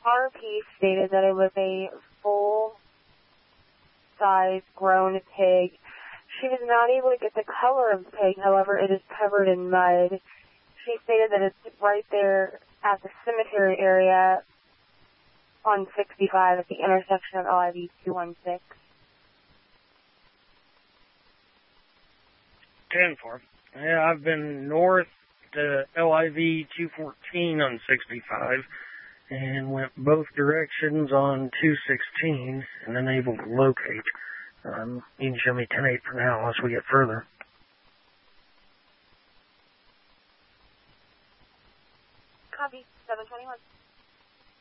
RP stated that it was a full-size grown pig. She was not able to get the color of the pig, however, it is covered in mud. She stated that it's right there at the cemetery area on 65 at the intersection of LIV 216. 10-4. Yeah, I've been north to LIV 214 on 65 and went both directions on 216 and unable to locate. You can show me 10-8 for now unless we get further. Copy, 721.